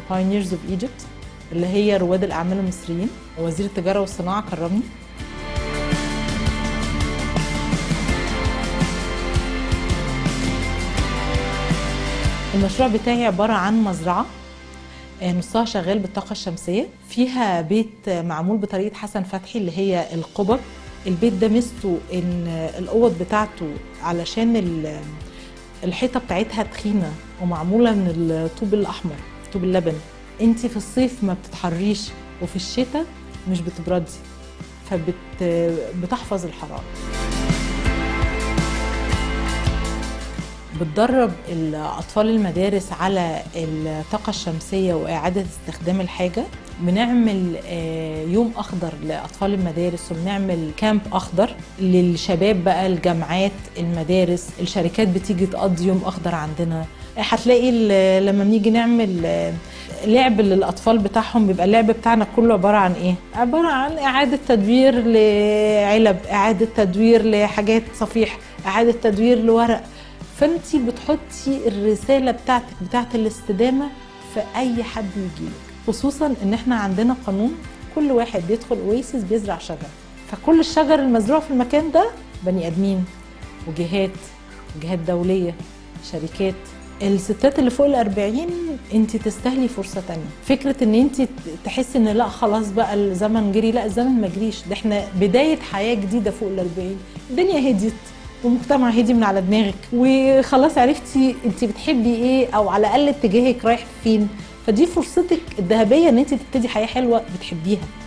Pioneers of Egypt اللي هي رواد الأعمال المصريين. وزير التجارة والصناعة كرمني. المشروع بتاعي عبارة عن مزرعة نصها شغال بالطاقة الشمسية، فيها بيت معمول بطريقة حسن فتحي اللي هي القبب. البيت ده ميزته ان الأوض بتاعته علشان الحيطة بتاعتها تخينة ومعمولة من الطوب الأحمر، طوب اللبن. انتي في الصيف ما بتتحريش وفي الشتاء مش بتبردي، فبتحفظ الحرارة. بتدرب الأطفال المدارس على الطاقة الشمسية وإعادة استخدام الحاجة. بنعمل يوم أخضر لأطفال المدارس، وبنعمل كامب أخضر للشباب بقى، الجامعات، المدارس، الشركات بتيجي تقضي يوم أخضر عندنا. هتلاقي لما بنيجي نعمل لعب للأطفال بتاعهم، بيبقى اللعب بتاعنا كله عبارة عن إيه؟ عبارة عن إعادة تدوير لعلب، إعادة تدوير لحاجات صفيح، إعادة تدوير لورق. فانتي بتحطي الرسالة بتاعت الاستدامة في أي حد يجيلك، خصوصا إن إحنا عندنا قانون كل واحد بيدخل أويسيس بيزرع شجر، فكل الشجر المزروع في المكان ده بني آدمين وجهات دولية، شركات. الستات اللي فوق ال40 انتي تستاهلي فرصة تانية. فكرة ان انتي تحسي ان لا خلاص بقى الزمن جري، لا الزمن ما جريش، ده احنا بداية حياة جديدة فوق ال40. الدنيا هديت ومجتمع هدي من على دماغك، وخلاص عرفتي انت بتحبي ايه، او على الاقل اتجاهك رايح فين. فدي فرصتك الذهبيه ان انت تبتدي حياه حلوه بتحبيها.